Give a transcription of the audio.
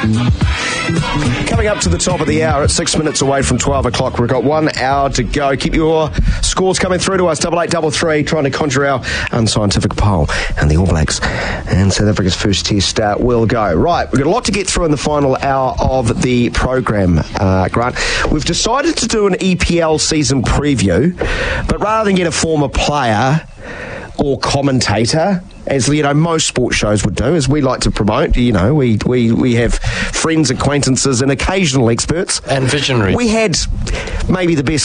Coming up to the top of the hour at 6 minutes away from 12 o'clock. We've got 1 hour to go. Keep your scores coming through to us, 8833, trying to conjure our unscientific poll. And the All Blacks and South Africa's first test will go. Right, we've got a lot to get through in the final hour of the program, Grant. We've decided to do an EPL season preview, but rather than get a former player or commentator, as you know, most sports shows would do, as we like to promote. You know, we have friends, acquaintances, and occasional experts and visionaries. We had maybe the best